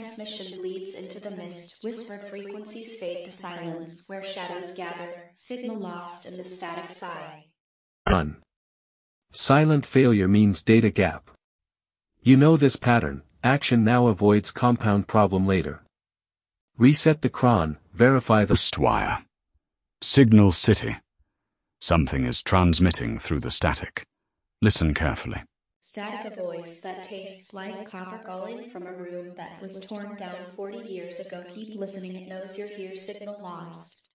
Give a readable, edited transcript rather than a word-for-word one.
transmission bleeds into the mist, whispered frequencies fade to silence, where shadows gather, signal lost in the static sigh. Run. Silent failure means data gap. You know this pattern, action now avoids compound problem later. Reset the cron, verify the wire. Signal city. Something is transmitting through the static. Listen carefully. Static, a voice that tastes like copper calling from a room that was torn down 40 years ago. Keep listening, it knows you're here. Signal lost.